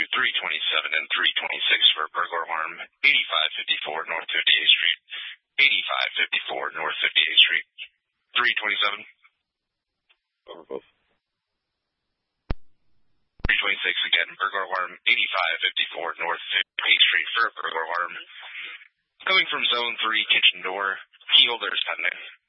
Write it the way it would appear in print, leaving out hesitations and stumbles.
327 and 326 for burglar alarm 8554 North 58th Street. 8554 North 58th Street. 327. Over both. 326 again, burglar alarm 8554 North 58th Street for burglar alarm. Coming from zone 3 kitchen door, key holder is pending.